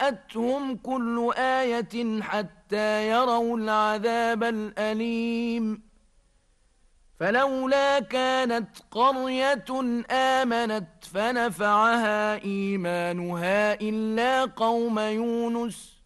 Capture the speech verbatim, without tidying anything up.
جاءتهم كل آية حتى يروا العذاب الأليم فلولا كانت قرية آمنت فنفعها إيمانها إلا قوم يونس